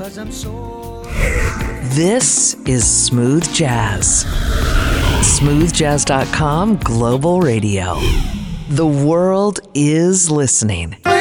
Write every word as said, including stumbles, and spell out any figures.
'cause I'm so... This is Smooth Jazz. smooth jazz dot com Global Radio. The world is listening.